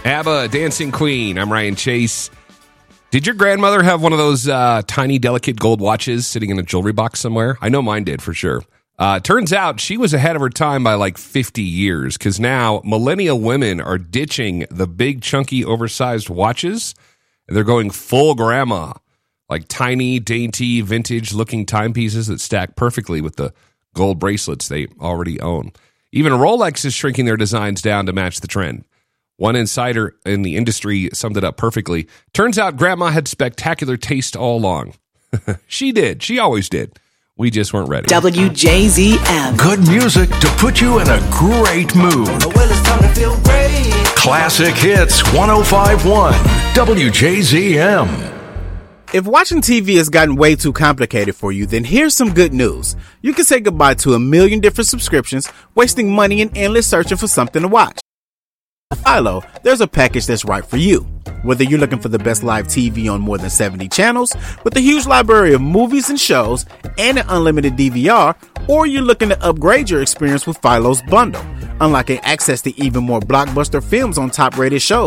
ABBA, Dancing Queen. I'm Ryan Chase. Did your grandmother have one of those tiny, delicate gold watches sitting in a jewelry box somewhere? I know mine did, for sure. Turns out she was ahead of her time by like 50 years, because now millennial women are ditching the big, chunky, oversized watches, and they're going full grandma, like tiny, dainty, vintage-looking timepieces that stack perfectly with the gold bracelets they already own. Even Rolex is shrinking their designs down to match the trend. One insider in the industry summed it up perfectly. Turns out Grandma had spectacular taste all along. She did. She always did. We just weren't ready. WJZM. Good music to put you in a great mood. Well, it's time to feel great. Classic Hits 105.1 WJZM. If watching TV has gotten way too complicated for you, then here's some good news. You can say goodbye to a million different subscriptions, wasting money and endless searching for something to watch. Philo, there's a package that's right for you. Whether you're looking for the best live TV on more than 70 channels, with a huge library of movies and shows, and an unlimited DVR, or you're looking to upgrade your experience with Philo's bundle, unlocking access to even more blockbuster films on top-rated shows.